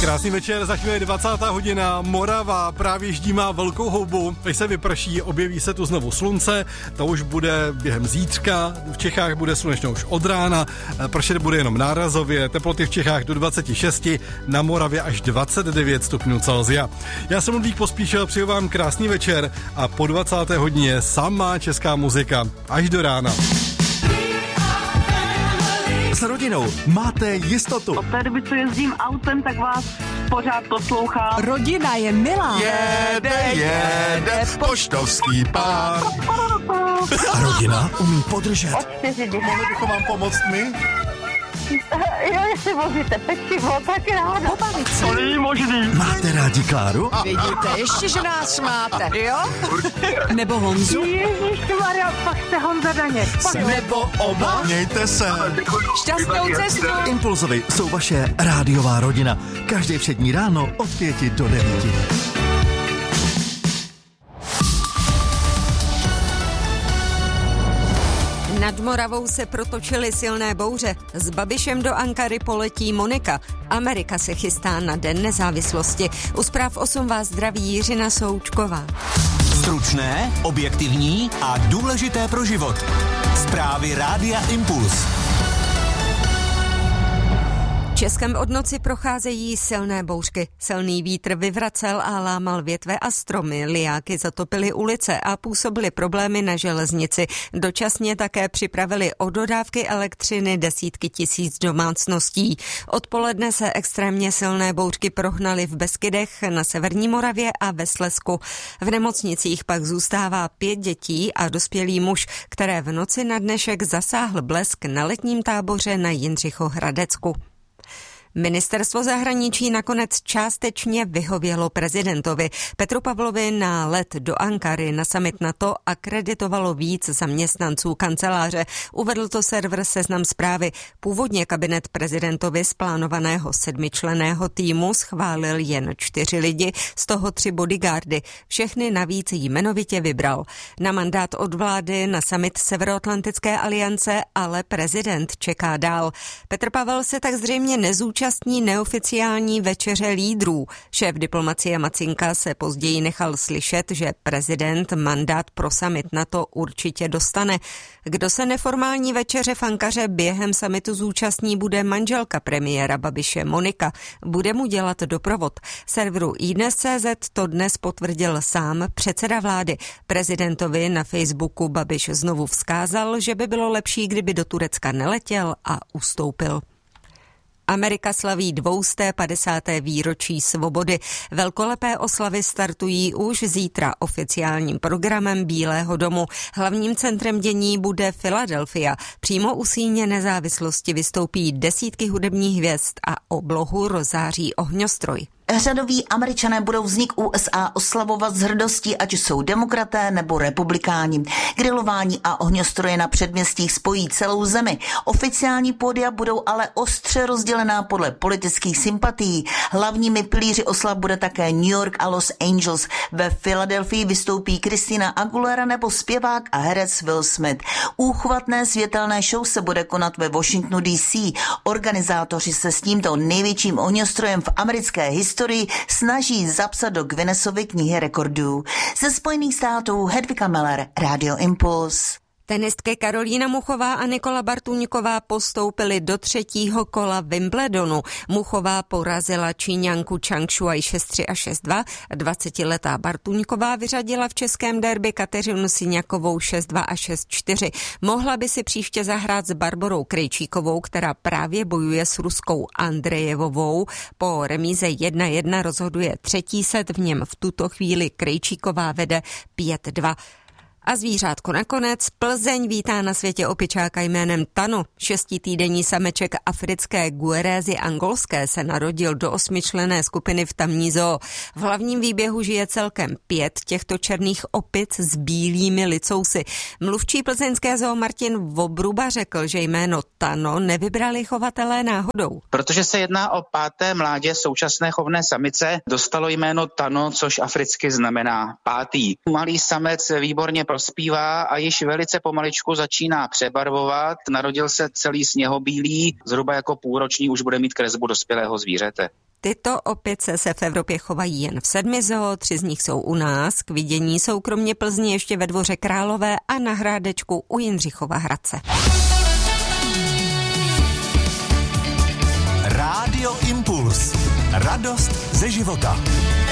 Krásný večer, za chvíli 20. hodina, Morava právě ždímá velkou houbu, až se vyprší, objeví se tu znovu slunce, to už bude během zítřka, v Čechách bude slunečno už od rána, pršet bude jenom nárazově, teploty v Čechách do 26, na Moravě až 29 stupňů Celsia. Já jsem Ludvík Pospíšil, přeju vám krásný večer a po 20. hodině samá česká muzika až do rána. S rodinou máte jistotu. Od té doby, co jezdím autem, tak vás pořád poslouchám. Rodina je milá. Jede poštovský pár. A rodina umí podržet. Od 4 dny. Mohli bychom vám pomoct my? Jo, jestli vozíte pečivo, tak ráda. Pobavit se. To není možný. Máte rádi Kláru? Vidíte, ještě, že nás máte, jo? Nebo Honzu? Ježišmarja, pak jste Honza Daněk. Nebo oba? Mějte se. Šťastnou cestu. Impulzovi jsou vaše rádiová rodina. Každé všední ráno od 5 do 9. Nad Moravou se protočily silné bouře. S Babišem do Ankary poletí Monika. Amerika se chystá na Den nezávislosti. U zpráv 8 vás zdraví Jiřina Součková. Stručné, objektivní a důležité pro život. Zprávy Rádia Impuls. Českem od noci procházejí silné bouřky. Silný vítr vyvracel a lámal větve a stromy, lijáky zatopily ulice a působily problémy na železnici. Dočasně také připravili o dodávky elektřiny desítky tisíc domácností. Odpoledne se extrémně silné bouřky prohnaly v Beskydech, na severní Moravě a ve Slezsku. V nemocnicích pak zůstává 5 dětí a dospělý muž, které v noci na dnešek zasáhl blesk na letním táboře na Jindřichohradecku. Ministerstvo zahraničí nakonec částečně vyhovělo prezidentovi. Petru Pavlovi na let do Ankary na summit NATO akreditovalo víc zaměstnanců kanceláře. Uvedl to server Seznam Zprávy. Původně kabinet prezidentovi z plánovaného 7členného týmu schválil jen 4 lidi, z toho 3 bodyguardy. Všechny navíc jmenovitě vybral. Na mandát od vlády na summit Severoatlantické aliance ale prezident čeká dál. Petr Pavel se tak zřejmě nezúčastní neoficiální večeře lídrů. Šéf diplomacie Macinka se později nechal slyšet, že prezident mandát pro summit NATO určitě dostane. Kdo se neformální večeře v Ankaře během summitu zúčastní, bude manželka premiéra Babiše Monika. Bude mu dělat doprovod. Serveru iDnes.cz to dnes potvrdil sám předseda vlády. Prezidentovi na Facebooku Babiš znovu vzkázal, že by bylo lepší, kdyby do Turecka neletěl a ustoupil. Amerika slaví 250. výročí svobody. Velkolepé oslavy startují už zítra oficiálním programem Bílého domu. Hlavním centrem dění bude Filadelfia. Přímo u síně nezávislosti vystoupí desítky hudebních hvězd a oblohu rozáří ohňostroj. Řadoví Američané budou vznik USA oslavovat s hrdostí, ať jsou demokraté nebo republikáni. Grilování a ohňostroje na předměstích spojí celou zemi. Oficiální pódia budou ale ostře rozdělená podle politických sympatií. Hlavními pilíři oslav bude také New York a Los Angeles. Ve Filadelfii vystoupí Christina Aguilera nebo zpěvák a herec Will Smith. Úchvatné světelné show se bude konat ve Washingtonu DC. Organizátoři se s tímto největším ohňostrojem v americké historii snaží zapsat do Guinnessovy knihy rekordů. Ze Spojených států Hedvika Meller, Radio Impuls. Tenistky Karolína Muchová a Nikola Bartuňková postoupily do 3. kola Wimbledonu. Muchová porazila Číňanku Chang Shuai 6-3 a 6-2. 20letá Bartuňková vyřadila v českém derby Kateřinu Siňakovou 6-2 a 6-4. Mohla by si příště zahrát s Barborou Krejčíkovou, která právě bojuje s Ruskou Andrejevovou. Po remíze 1-1 rozhoduje 3. set, v něm v tuto chvíli Krejčíková vede 5-2. A zvířátko nakonec. Plzeň vítá na světě opičáka jménem Tano. 6týdenní sameček africké Guerézy angolské se narodil do 8členné skupiny v tamní zoo. V hlavním výběhu žije celkem 5 těchto černých opic s bílými licousy. Mluvčí plzeňské zoo Martin Vobruba řekl, že jméno Tano nevybrali chovatelé náhodou. Protože se jedná o 5. mládě současné chovné samice, dostalo jméno Tano, což africky znamená 5. Malý samec výborně prospívá a již velice pomaličku začíná přebarvovat. Narodil se celý sněhobílý, zhruba jako půlroční už bude mít kresbu dospělého zvířete. Tyto opice se v Evropě chovají jen v 7 zoo, 3 z nich jsou u nás. K vidění jsou kromě Plzně ještě ve Dvoře Králové a na Hrádečku u Jindřichova Hradce. Rádio Impuls. Radost ze života.